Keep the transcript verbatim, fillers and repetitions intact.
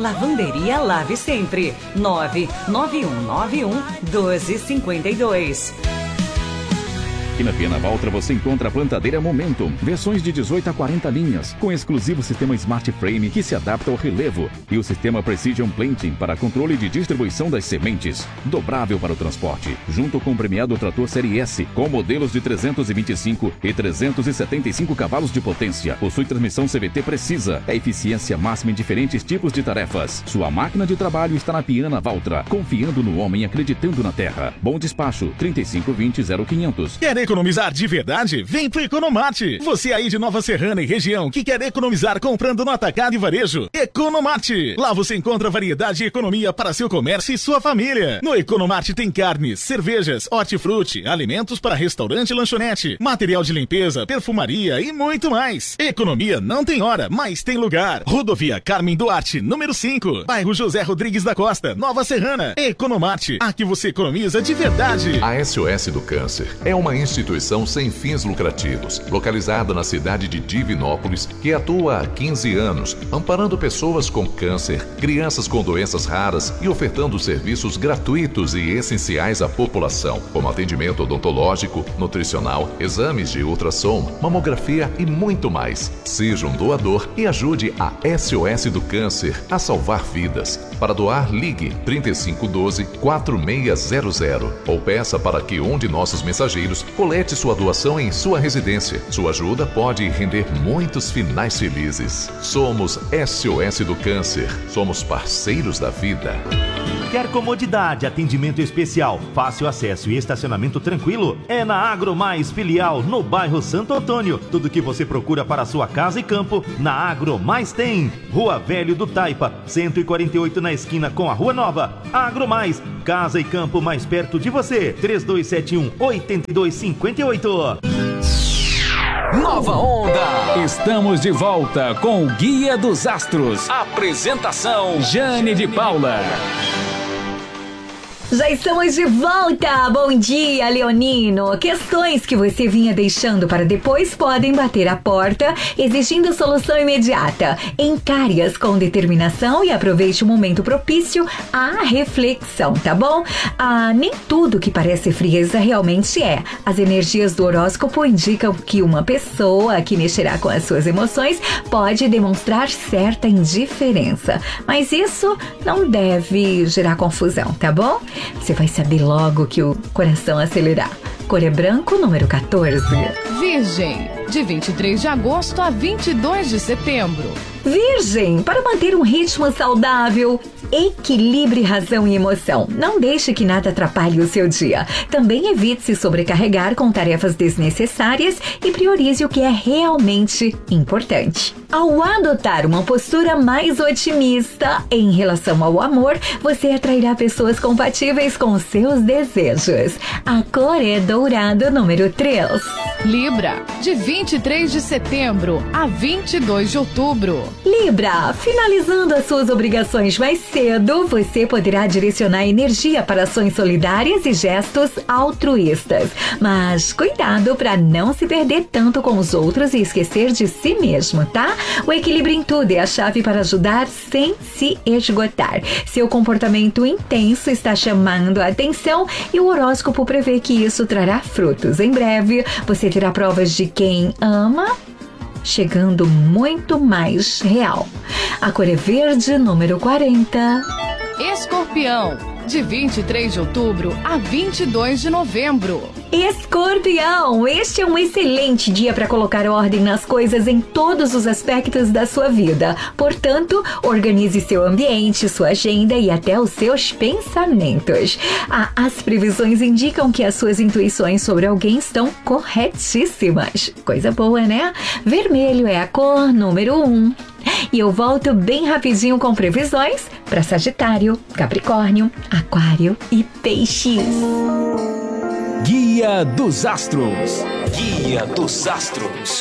Lavanderia Lave Sempre. nove nove um nove um doze cinquenta e dois. Aqui na Piana Valtra você encontra a plantadeira Momentum, versões de dezoito a quarenta linhas, com exclusivo sistema Smart Frame que se adapta ao relevo e o sistema Precision Planting para controle de distribuição das sementes, dobrável para o transporte, junto com o premiado trator Série S, com modelos de trezentos e vinte e cinco e trezentos e setenta e cinco cavalos de potência. Possui transmissão C V T precisa, é eficiência máxima em diferentes tipos de tarefas. Sua máquina de trabalho está na Piana Valtra, confiando no homem, acreditando na terra. Bom despacho, trinta e cinco vinte zero quinhentos. Quer economizar de verdade? Vem pro Economate. Você aí de Nova Serrana e região que quer economizar comprando no atacado e varejo. Economate. Lá você encontra variedade e economia para seu comércio e sua família. No Economate tem carnes, cervejas, hortifruti, alimentos para restaurante e lanchonete, material de limpeza, perfumaria e muito mais. Economia não tem hora, mas tem lugar. Rodovia Carmen Duarte, número cinco, bairro José Rodrigues da Costa, Nova Serrana. Economate. Aqui você economiza de verdade. A S O S do Câncer é uma instituição sem fins lucrativos, localizada na cidade de Divinópolis, que atua há quinze anos, amparando pessoas com câncer, crianças com doenças raras e ofertando serviços gratuitos e essenciais à população, como atendimento odontológico, nutricional, exames de ultrassom, mamografia e muito mais. Seja um doador e ajude a S O S do Câncer a salvar vidas. Para doar, ligue trinta e cinco doze, quatro seis zero zero ou peça para que um de nossos mensageiros colete sua doação em sua residência. Sua ajuda pode render muitos finais felizes. Somos S O S do Câncer. Somos parceiros da vida. Quer comodidade, atendimento especial, fácil acesso e estacionamento tranquilo? É na Agromais Filial, no bairro Santo Antônio. Tudo que você procura para sua casa e campo, na Agromais tem. Rua Velho do Taipa, cento e quarenta e oito na esquina com a Rua Nova. Agromais, casa e campo mais perto de você. três dois sete um, oito dois cinco oito. Nova Onda. Estamos de volta com o Guia dos Astros. Apresentação Jane de Paula. Já estamos de volta! Bom dia, Leonino! Questões que você vinha deixando para depois podem bater a porta, exigindo solução imediata. Encare-as com determinação e aproveite o momento propício à reflexão, tá bom? Ah, nem tudo que parece frieza realmente é. As energias do horóscopo indicam que uma pessoa que mexerá com as suas emoções pode demonstrar certa indiferença. Mas isso não deve gerar confusão, tá bom? Você vai saber logo que o coração acelerar. Cor é branco, número quatorze. Virgem, de vinte e três de agosto a vinte e dois de setembro. Virgem, para manter um ritmo saudável, equilibre razão e emoção. Não deixe que nada atrapalhe o seu dia. Também evite se sobrecarregar com tarefas desnecessárias e priorize o que é realmente importante. Ao adotar uma postura mais otimista em relação ao amor, você atrairá pessoas compatíveis com seus desejos. A cor é dourado, número três. Libra, de vinte e três de setembro a vinte e dois de outubro. Libra, finalizando as suas obrigações mais cedo, você poderá direcionar energia para ações solidárias e gestos altruístas. Mas cuidado para não se perder tanto com os outros e esquecer de si mesmo, tá? O equilíbrio em tudo é a chave para ajudar sem se esgotar. Seu comportamento intenso está chamando a atenção e o horóscopo prevê que isso trará frutos. Em breve, você terá provas de quem ama, chegando muito mais real. A cor é verde, número quarenta. Escorpião, de vinte e três de outubro a vinte e dois de novembro. Escorpião, este é um excelente dia para colocar ordem nas coisas em todos os aspectos da sua vida. Portanto, organize seu ambiente, sua agenda e até os seus pensamentos. Ah, as previsões indicam que as suas intuições sobre alguém estão corretíssimas. Coisa boa, né? Vermelho é a cor número um. E eu volto bem rapidinho com previsões para Sagitário, Capricórnio, Aquário e Peixes. Guia dos Astros. Guia dos Astros.